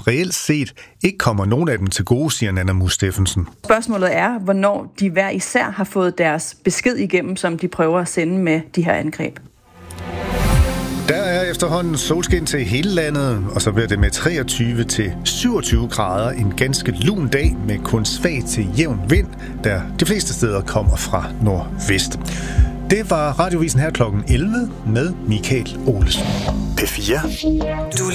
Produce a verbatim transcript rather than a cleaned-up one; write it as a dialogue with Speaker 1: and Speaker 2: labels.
Speaker 1: reelt set ikke kommer nogen af dem til gode, siger Nanna Mus Steffensen.
Speaker 2: Spørgsmålet er, hvornår de hver især har fået deres besked igennem, som de prøver at sende med de her angreb.
Speaker 1: Der er efterhånden solskin til hele landet, og så bliver det med treogtyve til syvogtyve grader en ganske lun dag med kun svag til jævn vind, der de fleste steder kommer fra nordvest. Det var Radiovisen her klokken elleve med Michael Olesen. P fire.